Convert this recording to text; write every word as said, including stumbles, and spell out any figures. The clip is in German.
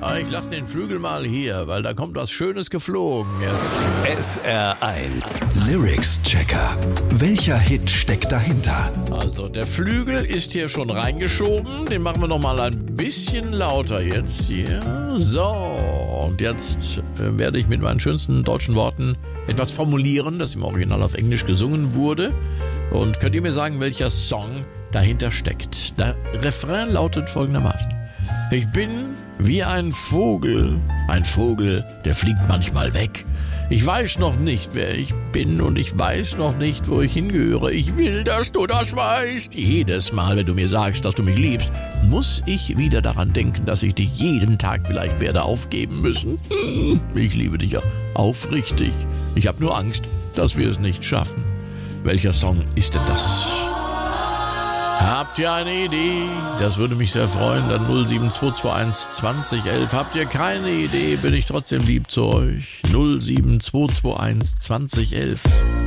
Ah, ich lasse den Flügel mal hier, weil da kommt was Schönes geflogen jetzt. S R eins Lyrics-Checker. Welcher Hit steckt dahinter? Also, der Flügel ist hier schon reingeschoben. Den machen wir noch mal ein bisschen lauter jetzt hier. So, und jetzt äh, werde ich mit meinen schönsten deutschen Worten etwas formulieren, das im Original auf Englisch gesungen wurde. Und könnt ihr mir sagen, welcher Song dahinter steckt? Der Refrain lautet folgendermaßen. Ich bin wie ein Vogel, ein Vogel, der fliegt manchmal weg. Ich weiß noch nicht, wer ich bin und ich weiß noch nicht, wo ich hingehöre. Ich will, dass du das weißt. Jedes Mal, wenn du mir sagst, dass du mich liebst, muss ich wieder daran denken, dass ich dich jeden Tag vielleicht werde aufgeben müssen. Ich liebe dich ja aufrichtig. Ich habe nur Angst, dass wir es nicht schaffen. Welcher Song ist denn das? Habt ihr eine Idee? Das würde mich sehr freuen. Dann null sieben zwei zwei eins zwanzig elf. Habt ihr keine Idee? Bin ich trotzdem lieb zu euch. null sieben zwei zwei eins zwanzig elf.